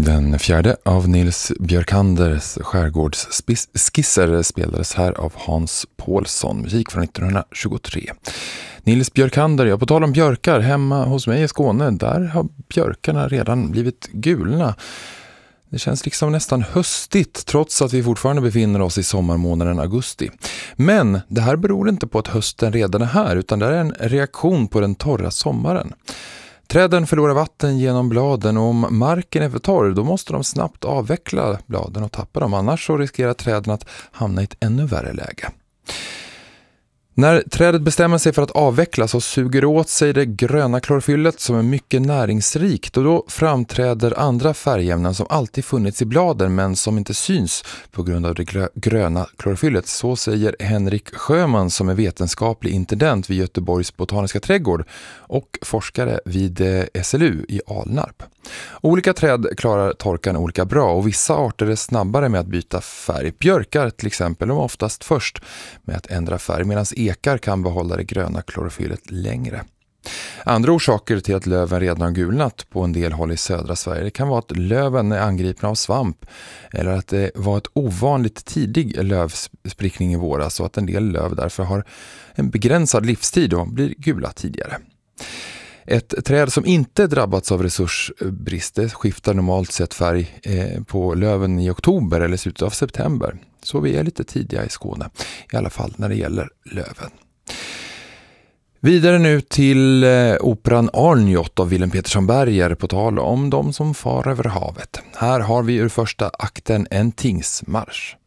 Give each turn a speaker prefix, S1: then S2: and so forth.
S1: Den fjärde av Nils Björkanders skärgårdsskisser spelades här av Hans Paulsson, musik från 1923. Nils Björkander, ja, på tal om björkar, hemma hos mig i Skåne, där har björkarna redan blivit gulna. Det känns liksom nästan höstigt trots att vi fortfarande befinner oss i sommarmånaden augusti. Men det här beror inte på att hösten redan är här, utan det är en reaktion på den torra sommaren. Träden förlorar vatten genom bladen och om marken är för torr då måste de snabbt avveckla bladen och tappa dem. Annars så riskerar träden att hamna i ett ännu värre läge. När trädet bestämmer sig för att avvecklas så suger åt sig det gröna klorofyllet som är mycket näringsrikt och då framträder andra färgämnen som alltid funnits i bladen men som inte syns på grund av det gröna klorofyllet. Så säger Henrik Sjöman som är vetenskaplig intendent vid Göteborgs botaniska trädgård och forskare vid SLU i Alnarp. Olika träd klarar torkan olika bra och vissa arter är snabbare med att byta färg. Björkar till exempel är oftast först med att ändra färg medan ekar kan behålla det gröna klorofyllet längre. Andra orsaker till att löven redan har gulnat på en del håll i södra Sverige kan vara att löven är angripna av svamp eller att det var ett ovanligt tidig lövsprickning i våras och att en del löv därför har en begränsad livstid och blir gula tidigare. Ett träd som inte drabbats av resursbrist skiftar normalt sett färg på löven i oktober eller slutet av september. Så vi är lite tidiga i Skåne, i alla fall när det gäller löven. Vidare nu till operan Arnjot av Willem Petersson Berger på tal om de som far över havet. Här har vi ur första akten en tingsmarsch.